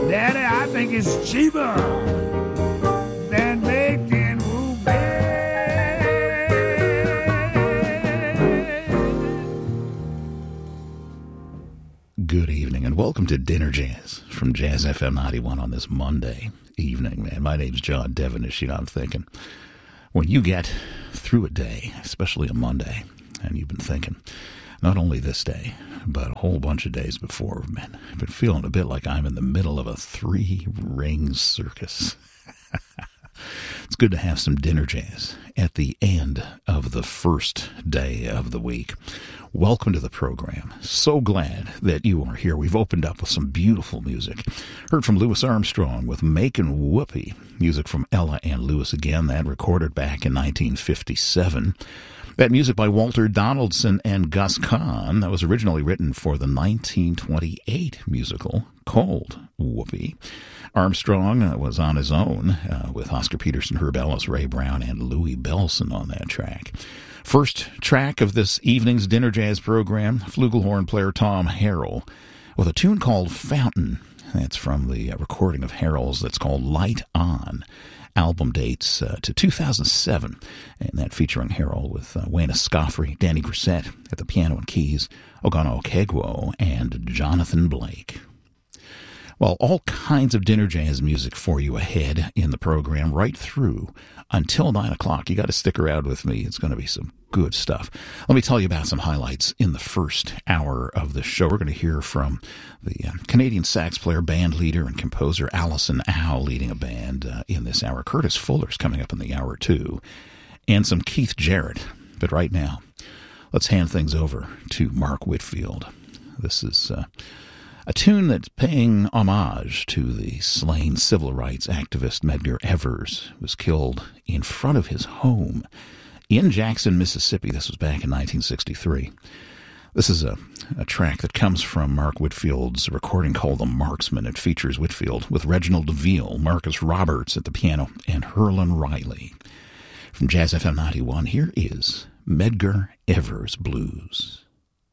Daddy, I think it's cheaper than making ruby. Good evening and welcome to Dinner Jazz from Jazz FM 91 on this Monday evening, man. My name's John Devenish. I'm thinking, when you get through a day, especially a Monday, and you've been thinking, not only this day, but a whole bunch of days before, man, I've been feeling a bit like I'm in the middle of a three-ring circus. It's good to have some dinner jazz at the end of the first day of the week. Welcome to the program. So glad that you are here. We've opened up with some beautiful music. Heard from Louis Armstrong with Makin' Whoopee. Music from Ella and Louis again, that recorded back in 1957. That music by Walter Donaldson and Gus Kahn, that was originally written for the 1928 musical called Whoopee. Armstrong was on his own with Oscar Peterson, Herb Ellis, Ray Brown, and Louis Bellson on that track. First track of this evening's Dinner Jazz program, flugelhorn player Tom Harrell with a tune called Fountain. That's from the recording of Harrell's that's called Light On. Album dates to 2007, and that featuring Harrell with Wayne Escoffery, Danny Grissett at the piano and keys, Ogana Okegwo, and Jonathan Blake. Well, all kinds of dinner jazz music for you ahead in the program, right through until 9 o'clock. You got to stick around with me. It's going to be some good stuff. Let me tell you about some highlights in the first hour of the show. We're going to hear from the Canadian sax player, band leader, and composer Alison Howe leading a band in this hour. Curtis Fuller's coming up in the hour, too, and some Keith Jarrett. But right now, let's hand things over to Mark Whitfield. This is a tune that's paying homage to the slain civil rights activist Medgar Evers, who was killed in front of his home in Jackson, Mississippi. This was back in 1963. This is a track that comes from Mark Whitfield's recording called The Marksman. It features Whitfield with Reginald DeVille, Marcus Roberts at the piano, and Herlin Riley. From Jazz FM 91, here is Medgar Evers Blues.